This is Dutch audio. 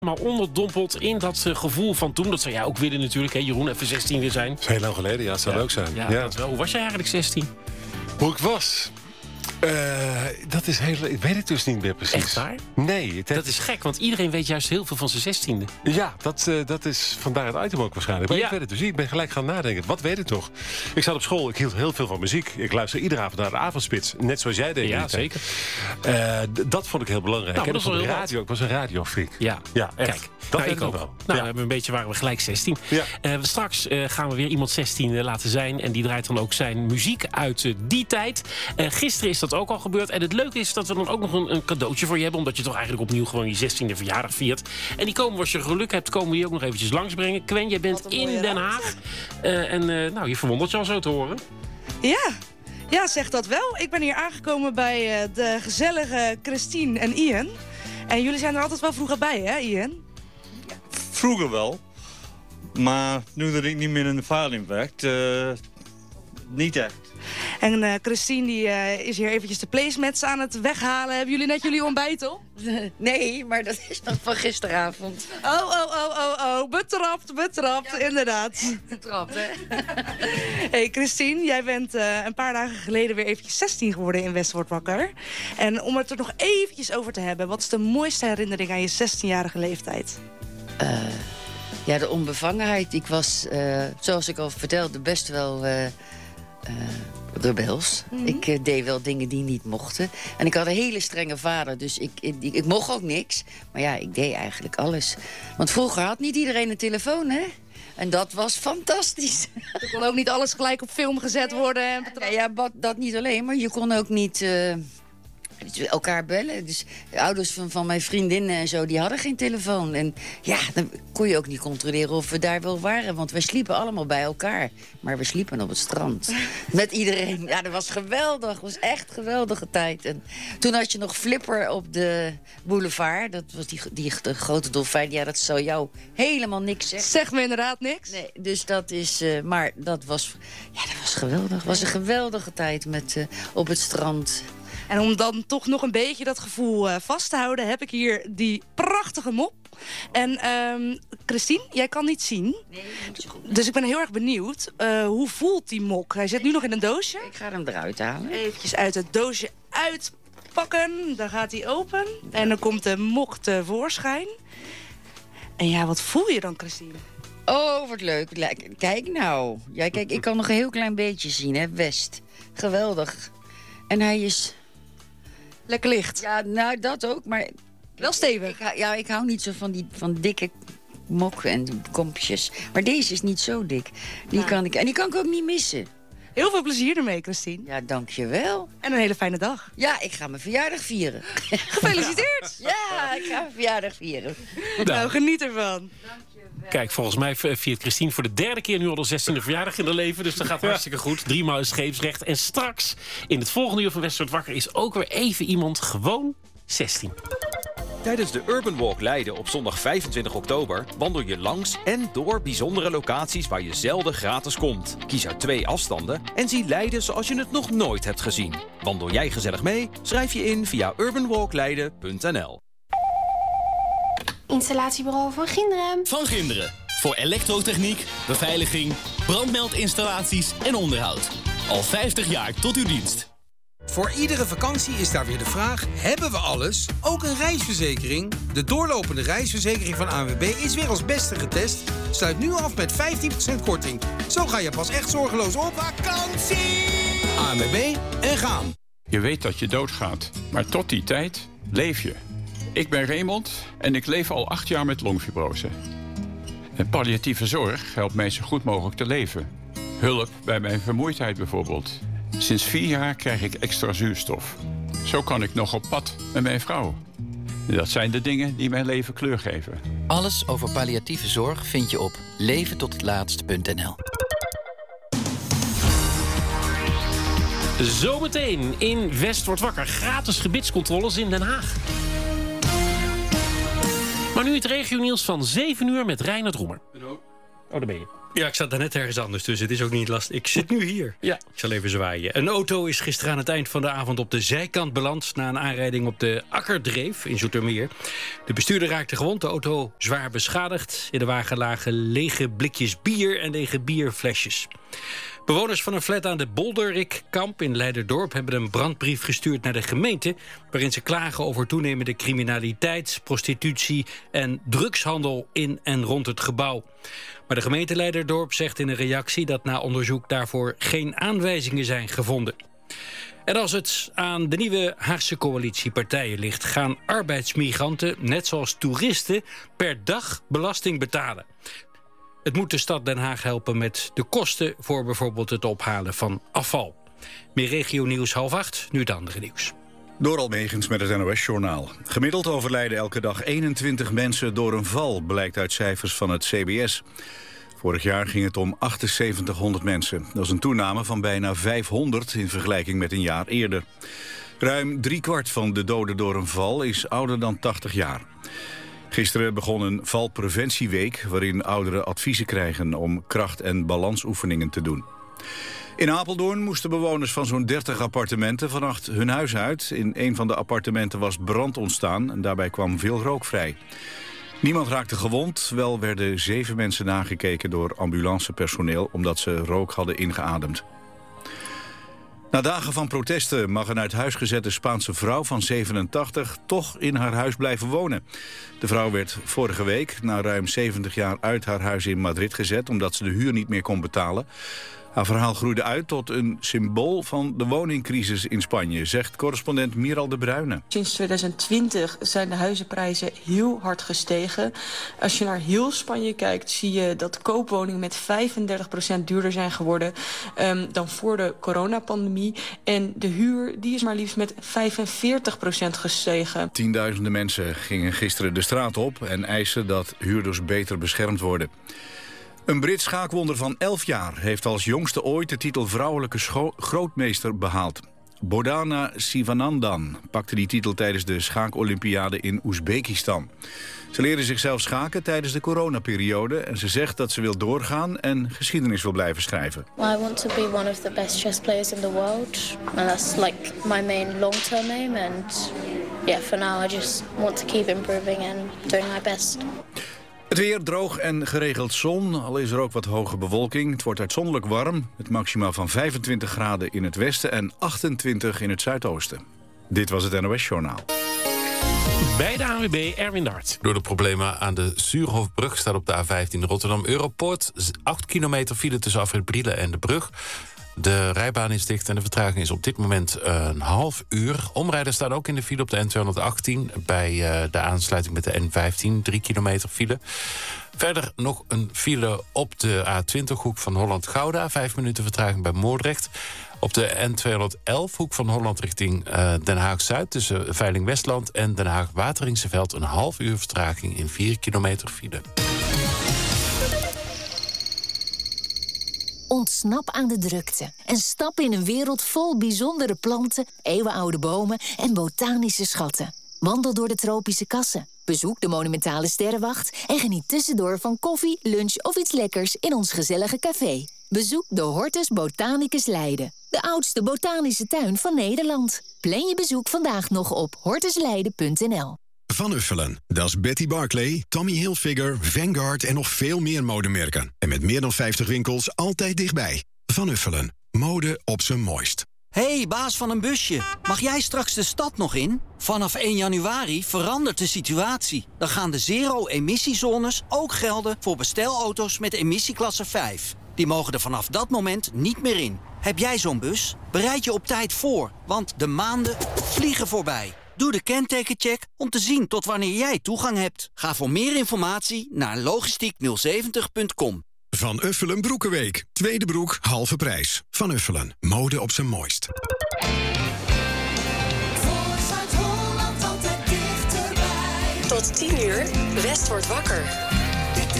Maar onderdompeld in dat gevoel van toen. Dat zou jij ook willen natuurlijk, hè, Jeroen, even 16 weer zijn. Dat is heel lang geleden, ja. Het zou leuk zijn. Ja, dat wel. Hoe was jij eigenlijk 16? Hoe ik was? Dat is heel... Ik weet het dus niet meer precies. Echt waar? Nee. Dat is gek, want iedereen weet juist heel veel van zijn 16e. Ja, dat is vandaar het item ook waarschijnlijk. Maar ik weet het dus niet. Ik ben gelijk gaan nadenken. Wat weet ik toch? Ik zat op school, ik hield heel veel van muziek. Ik luister iedere avond naar de Avondspits. Net zoals jij deed. Ja, zeker. Dat vond ik heel belangrijk. Nou, En dat van de was radio. Ik was een radiofreak. Ja, echt. Kijk. Dat weet ik ook wel. wel. Nou, we hebben een beetje waren we gelijk 16. Ja. Straks gaan we weer iemand 16 laten zijn. En die draait dan ook zijn muziek uit die tijd. Gisteren is dat ook al gebeurd. En het leuke is dat we dan ook nog een cadeautje voor je hebben. Omdat je toch eigenlijk opnieuw gewoon je 16e verjaardag viert. En die komen, als je geluk hebt, komen we die ook nog eventjes langsbrengen. Quen, jij bent in Den Haag. Je verwondert je al zo te horen. Ja, zeg dat wel. Ik ben hier aangekomen bij de gezellige Christine en Ian. En jullie zijn er altijd wel vroeger bij, hè, Ian? Vroeger wel. Maar nu dat ik niet meer in de veiling werkt, niet echt. En Christine die, is hier eventjes de placemats aan het weghalen. Hebben jullie net jullie ontbijt op? Nee, maar dat is nog van gisteravond. Oh. Betrapt, inderdaad. Betrapt, hè? Hey Christine, jij bent een paar dagen geleden weer eventjes 16 geworden in West Wordt Wakker. En om het er nog eventjes over te hebben, wat is de mooiste herinnering aan je 16-jarige leeftijd? Ja, de onbevangenheid. Ik was, zoals ik al vertelde, best wel rebels. Ik deed wel dingen die niet mochten. En ik had een hele strenge vader, dus ik mocht ook niks. Maar ja, ik deed eigenlijk alles. Want vroeger had niet iedereen een telefoon, hè? En dat was fantastisch. Er kon ook niet alles gelijk op film gezet worden. Ja, dat niet alleen, maar je kon ook niet elkaar bellen. Dus de ouders van mijn vriendinnen en zo, die hadden geen telefoon. En ja, dan kon je ook niet controleren of we daar wel waren. Want we sliepen allemaal bij elkaar. Maar we sliepen op het strand. Met iedereen. Ja, dat was geweldig. Dat was echt een geweldige tijd. En toen had je nog Flipper op de boulevard. Dat was die grote dolfijn. Ja, dat zou jou helemaal niks zeggen. Zegt me inderdaad niks. Nee, dus dat is... maar dat was geweldig. Het was een geweldige tijd op het strand. En om dan toch nog een beetje dat gevoel vast te houden, heb ik hier die prachtige mop. En Christine, jij kan niet zien. Nee, niet zo goed. Dus ik ben heel erg benieuwd. Hoe voelt die mok? Hij zit nu nog in een doosje. Ik ga hem eruit halen. Eventjes uit het doosje uitpakken. Dan gaat hij open. En dan komt de mok tevoorschijn. En ja, wat voel je dan, Christine? Oh, wat leuk. Kijk nou. Ja, kijk, ik kan nog een heel klein beetje zien, hè. West. Geweldig. En hij is... Lekker licht. Ja, nou, dat ook, maar... Wel stevig. Ik hou niet zo van dikke mokken en kompjes. Maar deze is niet zo dik. Die kan ik ook niet missen. Heel veel plezier ermee, Christine. Ja, dankjewel. En een hele fijne dag. Ja, ik ga mijn verjaardag vieren. Gefeliciteerd. Ja, ik ga mijn verjaardag vieren. Nou, geniet ervan. Kijk, volgens mij viert Christine voor de derde keer nu al de 16e verjaardag in haar leven. Dus dat gaat hartstikke goed. 3 maal scheepsrecht. En straks, in het volgende uur van West Wordt Wakker, is ook weer even iemand gewoon 16. Tijdens de Urban Walk Leiden op zondag 25 oktober... wandel je langs en door bijzondere locaties waar je zelden gratis komt. Kies uit 2 afstanden en zie Leiden zoals je het nog nooit hebt gezien. Wandel jij gezellig mee? Schrijf je in via urbanwalkleiden.nl. Installatiebureau Van Ginderen. Van Ginderen. Voor elektrotechniek, beveiliging, brandmeldinstallaties en onderhoud. Al 50 jaar tot uw dienst. Voor iedere vakantie is daar weer de vraag, hebben we alles? Ook een reisverzekering? De doorlopende reisverzekering van ANWB is weer als beste getest. Sluit nu af met 15% korting. Zo ga je pas echt zorgeloos op vakantie! ANWB en gaan. Je weet dat je doodgaat, maar tot die tijd leef je. Ik ben Raymond en ik leef al 8 jaar met longfibrose. En palliatieve zorg helpt mij zo goed mogelijk te leven. Hulp bij mijn vermoeidheid bijvoorbeeld. Sinds 4 jaar krijg ik extra zuurstof. Zo kan ik nog op pad met mijn vrouw. Dat zijn de dingen die mijn leven kleur geven. Alles over palliatieve zorg vind je op leventothetlaatst.nl. Zometeen in West Wordt Wakker. Gratis gebitscontroles in Den Haag. Maar nu het regionieuws van 7 uur met Reinhard Roemer. Oh, daar ben je. Ja, ik zat daar net ergens anders, dus het is ook niet lastig. Ik zit nu hier. Ja. Ik zal even zwaaien. Een auto is gisteren aan het eind van de avond op de zijkant beland na een aanrijding op de Akkerdreef in Zoetermeer. De bestuurder raakte gewond, de auto zwaar beschadigd. In de wagen lagen lege blikjes bier en lege bierflesjes. Bewoners van een flat aan de Bolderikkamp in Leiderdorp hebben een brandbrief gestuurd naar de gemeente, waarin ze klagen over toenemende criminaliteit, prostitutie en drugshandel in en rond het gebouw. Maar de gemeente Leiderdorp zegt in een reactie dat na onderzoek daarvoor geen aanwijzingen zijn gevonden. En als het aan de nieuwe Haagse coalitiepartijen ligt, gaan arbeidsmigranten, net zoals toeristen, per dag belasting betalen. Het moet de stad Den Haag helpen met de kosten voor bijvoorbeeld het ophalen van afval. Meer regionieuws 7:30, nu het andere nieuws. Doral Megens met het NOS-journaal. Gemiddeld overlijden elke dag 21 mensen door een val, blijkt uit cijfers van het CBS. Vorig jaar ging het om 7800 mensen. Dat is een toename van bijna 500 in vergelijking met een jaar eerder. Ruim 3/4 van de doden door een val is ouder dan 80 jaar. Gisteren begon een valpreventieweek waarin ouderen adviezen krijgen om kracht- en balansoefeningen te doen. In Apeldoorn moesten bewoners van zo'n 30 appartementen vannacht hun huis uit. In een van de appartementen was brand ontstaan en daarbij kwam veel rook vrij. Niemand raakte gewond, wel werden 7 mensen nagekeken door ambulancepersoneel omdat ze rook hadden ingeademd. Na dagen van protesten mag een uit huis gezette Spaanse vrouw van 87 toch in haar huis blijven wonen. De vrouw werd vorige week na ruim 70 jaar uit haar huis in Madrid gezet omdat ze de huur niet meer kon betalen. Haar verhaal groeide uit tot een symbool van de woningcrisis in Spanje, zegt correspondent Miral de Bruyne. Sinds 2020 zijn de huizenprijzen heel hard gestegen. Als je naar heel Spanje kijkt, zie je dat koopwoningen met 35% duurder zijn geworden dan voor de coronapandemie. En de huur die is maar liefst met 45% gestegen. Tienduizenden mensen gingen gisteren de straat op en eisen dat huurders beter beschermd worden. Een Brits schaakwonder van 11 jaar heeft als jongste ooit de titel vrouwelijke grootmeester behaald. Bordana Sivanandan pakte die titel tijdens de schaakolympiade in Oezbekistan. Ze leerde zichzelf schaken tijdens de coronaperiode en ze zegt dat ze wil doorgaan en geschiedenis wil blijven schrijven. I want to be one of the best chess players in the world, and that's like my main long-term aim. And yeah, for now I just want to keep improving and doing my best. Het weer droog en geregeld zon, al is er ook wat hoge bewolking. Het wordt uitzonderlijk warm, met maxima van 25 graden in het westen en 28 in het zuidoosten. Dit was het NOS Journaal. Bij de ANWB Erwin Dart. Door de problemen aan de Suurhofbrug staat op de A15 Rotterdam-Europoort 8 kilometer file tussen afrit Brielen en de brug. De rijbaan is dicht en de vertraging is op dit moment een half uur. Omrijden staat ook in de file op de N218... bij de aansluiting met de N15, 3 kilometer file. Verder nog een file op de A20, hoek van Holland-Gouda... 5 minuten vertraging bij Moordrecht. Op de N211, hoek van Holland richting Den Haag-Zuid... tussen Veiling-Westland en Den Haag-Wateringseveld... een half uur vertraging in 4 kilometer file. Ontsnap aan de drukte en stap in een wereld vol bijzondere planten, eeuwenoude bomen en botanische schatten. Wandel door de tropische kassen, bezoek de monumentale sterrenwacht en geniet tussendoor van koffie, lunch of iets lekkers in ons gezellige café. Bezoek de Hortus Botanicus Leiden, de oudste botanische tuin van Nederland. Plan je bezoek vandaag nog op hortusleiden.nl. Van Uffelen, dat is Betty Barclay, Tommy Hilfiger, Vanguard en nog veel meer modemerken. En met meer dan 50 winkels altijd dichtbij. Van Uffelen, mode op zijn mooist. Hey, baas van een busje. Mag jij straks de stad nog in? Vanaf 1 januari verandert de situatie. Dan gaan de zero-emissiezones ook gelden voor bestelauto's met emissieklasse 5. Die mogen er vanaf dat moment niet meer in. Heb jij zo'n bus? Bereid je op tijd voor, want de maanden vliegen voorbij. Doe de kentekencheck om te zien tot wanneer jij toegang hebt. Ga voor meer informatie naar logistiek070.com. Van Uffelen Broekenweek. Tweede broek, halve prijs. Van Uffelen, mode op zijn mooist. Tot 10 uur, West wordt wakker.